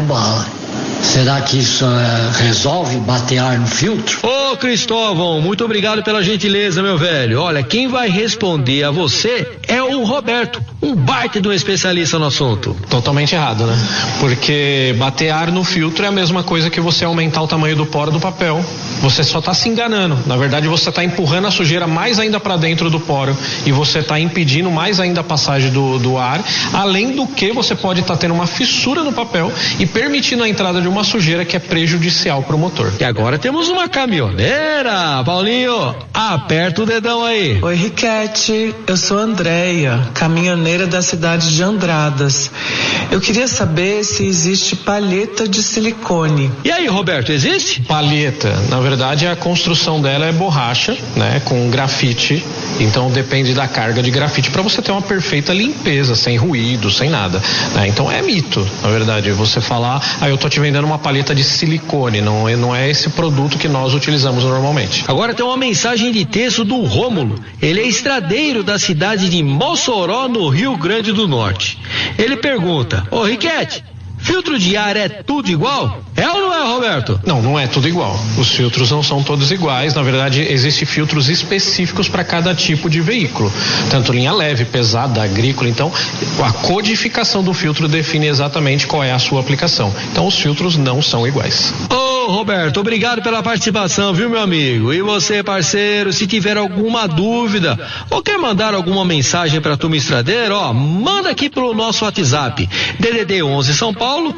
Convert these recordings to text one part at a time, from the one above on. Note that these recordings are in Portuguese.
bala. Será que isso resolve bater ar no filtro? Ô Cristóvão, muito obrigado pela gentileza, meu velho. Olha, quem vai responder a você é o Roberto, um baita de um especialista no assunto. Totalmente errado, né? Porque bater ar no filtro é a mesma coisa que você aumentar o tamanho do poro do papel. Você só está se enganando. Na verdade, você está empurrando a sujeira mais ainda para dentro do poro e você está impedindo mais ainda a passagem do ar. Além do que, você pode estar tendo uma fissura no papel e permitindo a entrada de uma sujeira que é prejudicial para o motor. E agora temos uma caminhoneira. Paulinho, aperta o dedão aí. Oi, Riquete, eu sou Andréia, caminhoneira da cidade de Andradas. Eu queria saber se existe palheta de silicone. E aí, Roberto, existe? Palheta, na verdade a construção dela é borracha, né, com grafite, então depende da carga de grafite para você ter uma perfeita limpeza, sem ruído, sem nada, né? Então é mito, na verdade, você falar, eu tô te vendendo uma palheta de silicone, não é esse produto que nós utilizamos normalmente. Agora tem uma mensagem de texto do Rômulo. Ele é estradeiro da cidade de Mossoró, no Rio Grande do Norte. Ele pergunta: ô Riquete, filtro de ar é tudo igual? É ou não é, Roberto? Não é tudo igual. Os filtros não são todos iguais. Na verdade, existem filtros específicos para cada tipo de veículo. Tanto linha leve, pesada, agrícola. Então, a codificação do filtro define exatamente qual é a sua aplicação. Então, os filtros não são iguais. Ô, Roberto, obrigado pela participação, viu, meu amigo? E você, parceiro, se tiver alguma dúvida ou quer mandar alguma mensagem para a turma estradeira, manda aqui pro nosso WhatsApp. DDD 11 São Paulo,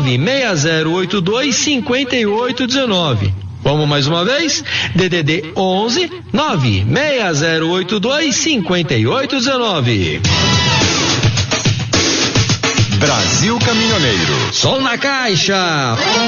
960825819. Vamos mais uma vez? DDD 11 960825819. Brasil Caminhoneiro. Som na caixa.